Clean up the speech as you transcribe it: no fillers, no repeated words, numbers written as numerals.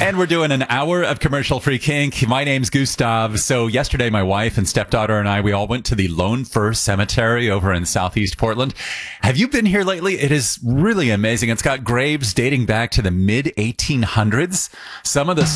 And we're doing an hour of commercial-free kink. My name's Gustav. So yesterday, my wife and stepdaughter and I, we all went to the Lone Fir Cemetery over in Southeast Portland. Have you been here lately? It is really amazing. It's got graves dating back to the mid-1800s. Some of the